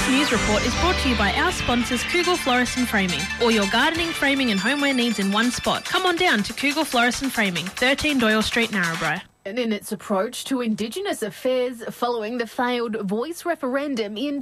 news report is brought to you by our sponsors Kugel Florist and Framing. All your gardening, framing and homeware needs in one spot. Come on down to Kugel Florist and Framing, 13 Doyle Street, Narrabri. In its approach to Indigenous affairs following the failed Voice referendum in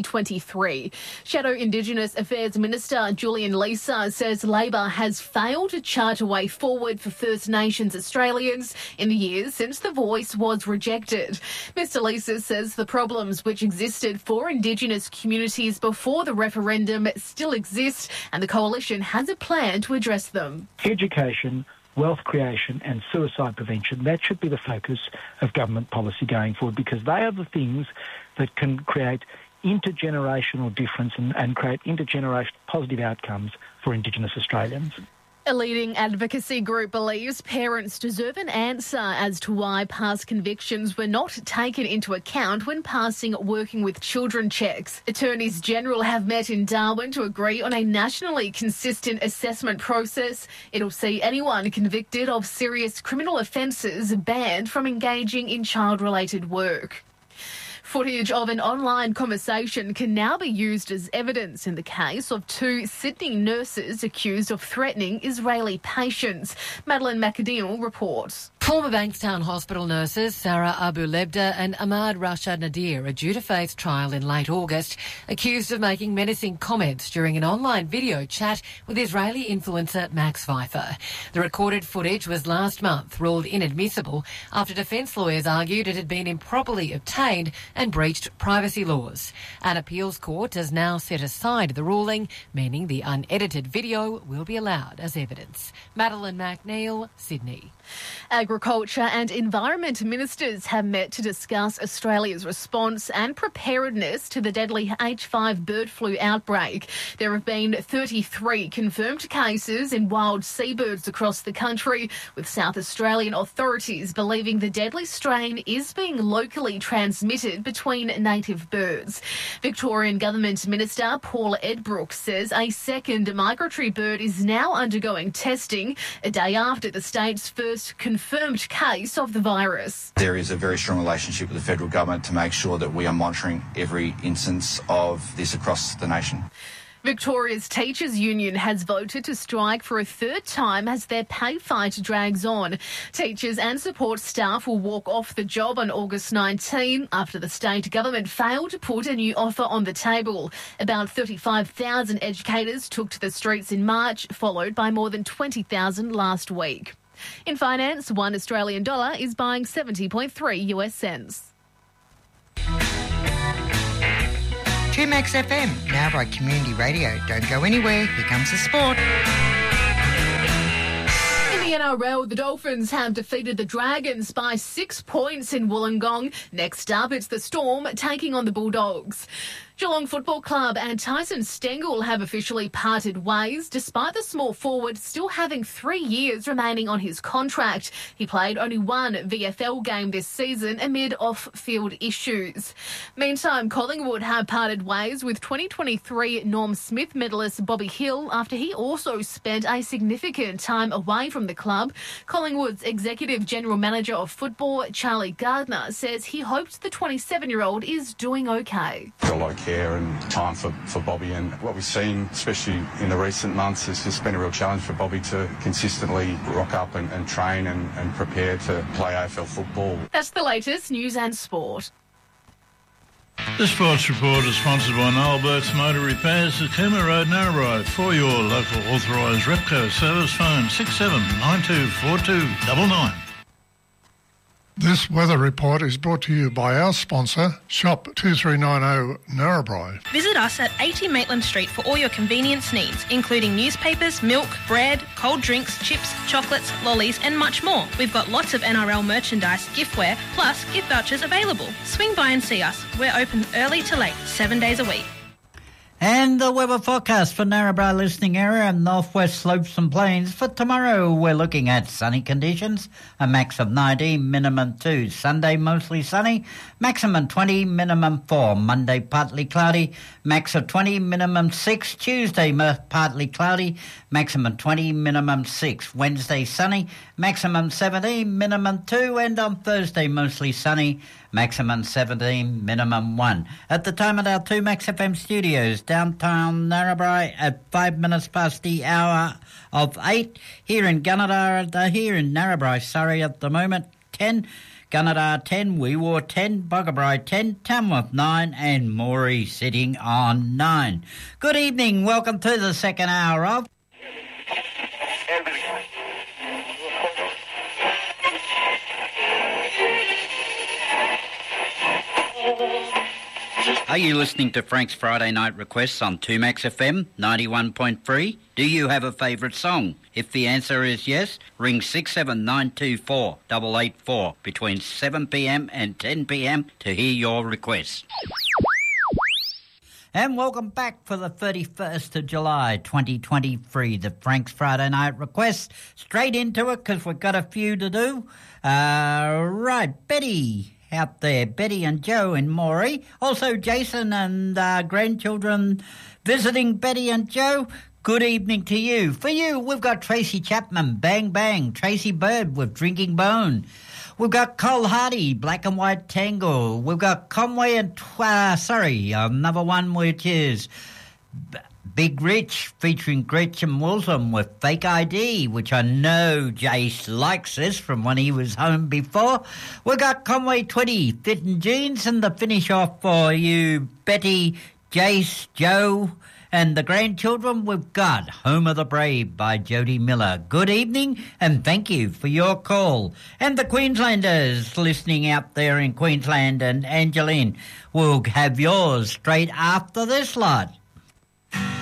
2023. Shadow Indigenous Affairs Minister Julian Leeser says Labor has failed to chart a way forward for First Nations Australians in the years since the Voice was rejected. Mr Leeser says the problems which existed for Indigenous communities before the referendum still exist and the Coalition has a plan to address them. Education, wealth creation and suicide prevention, that should be the focus of government policy going forward, because they are the things that can create intergenerational difference and create intergenerational positive outcomes for Indigenous Australians. A leading advocacy group believes parents deserve an answer as to why past convictions were not taken into account when passing Working with Children checks. Attorneys General have met in Darwin to agree on a nationally consistent assessment process. It'll see anyone convicted of serious criminal offences banned from engaging in child-related work. Footage of an online conversation can now be used as evidence in the case of two Sydney nurses accused of threatening Israeli patients. Madeline McAdeel reports. Former Bankstown Hospital nurses Sarah Abu Lebda and Ahmad Rashad Nadir are due to face trial in late August, accused of making menacing comments during an online video chat with Israeli influencer Max Pfeiffer. The recorded footage was last month ruled inadmissible after defence lawyers argued it had been improperly obtained and breached privacy laws. An appeals court has now set aside the ruling, meaning the unedited video will be allowed as evidence. Madeline McNeil, Sydney. Agriculture and Environment ministers have met to discuss Australia's response and preparedness to the deadly H5 bird flu outbreak. There have been 33 confirmed cases in wild seabirds across the country, with South Australian authorities believing the deadly strain is being locally transmitted between native birds. Victorian Government Minister Paul Edbrook says a second migratory bird is now undergoing testing a day after the state's first confirmed case of the virus. There is a very strong relationship with the federal government to make sure that we are monitoring every instance of this across the nation. Victoria's Teachers Union has voted to strike for a third time as their pay fight drags on. Teachers and support staff will walk off the job on August 19 after the state government failed to put a new offer on the table. About 35,000 educators took to the streets in March, followed by more than 20,000 last week. In finance, $1 Australian dollar is buying 70.3 US cents. 2Max FM, Narrabri Community Radio. Don't go anywhere. Here comes the sport. In the NRL, the Dolphins have defeated the Dragons by 6 points in Wollongong. Next up, it's the Storm taking on the Bulldogs. Geelong Football Club and Tyson Stengel have officially parted ways, despite the small forward still having 3 years remaining on his contract. He played only one VFL game this season amid off-field issues. Meantime, Collingwood have parted ways with 2023 Norm Smith medalist Bobby Hill after he also spent a significant time away from the club. Collingwood's Executive General Manager of Football, Charlie Gardner, says he hopes the 27-year-old is doing okay. A lot of care and time for Bobby, and what we've seen, especially in the recent months, has just been a real challenge for Bobby to consistently rock up and train and prepare to play AFL football. That's the latest news and sport. The Sports Report is sponsored by Noel Burke's Motor Repairs at Cooma Road, Narrabri. For your local authorised Repco service, phone 67924299. This weather report is brought to you by our sponsor, Shop 2390 Narrabri. Visit us at 80 Maitland Street for all your convenience needs, including newspapers, milk, bread, cold drinks, chips, chocolates, lollies and much more. We've got lots of NRL merchandise, giftware, plus gift vouchers available. Swing by and see us. We're open early to late, 7 days a week. And the weather forecast for Narrabri listening area and northwest slopes and plains. For tomorrow, we're looking at sunny conditions, a max of 19, minimum 2. Sunday, mostly sunny, maximum 20, minimum 4. Monday, partly cloudy, max of 20, minimum 6. Tuesday, partly cloudy, maximum 20, minimum 6. Wednesday, sunny, maximum 17, minimum 2. And on Thursday, mostly sunny, maximum 17, minimum 1. At the time at our 2 Max FM studios, downtown Narrabri at 5 minutes past the hour of 8. Here in Gunnedah, here in Narrabri, Surrey at the moment, 10. Gunnedah 10, Wee-Waa 10, Boggabri 10, Tamworth 9 and Moree sitting on 9. Good evening, welcome to the second hour of... Are you listening to Frank's Friday Night Requests on 2Max FM 91.3? Do you have a favourite song? If the answer is yes, ring 67924 884 between 7pm and 10pm to hear your requests. And welcome back for the 31st of July 2023, the Frank's Friday Night Requests. Straight into it because we've got a few to do. Right, Betty out there, Betty and Joe in Moree. Also Jason and grandchildren visiting Betty and Joe. Good evening to you. For you, we've got Tracy Chapman, Bang Bang, Tracy Bird with Drinking Bone. We've got Cole Hardy, Black and White Tangle. We've got Conway and another one which is Big Rich featuring Gretchen Wilson with Fake ID, which I know Jace likes this from when he was home before. We've got Conway 20, Fitting Jeans, and the finish off for you, Betty, Jace, Joe, and the grandchildren, we've got Home of the Brave by Jody Miller. Good evening and thank you for your call. And the Queenslanders listening out there in Queensland and Angeline will have yours straight after this lot.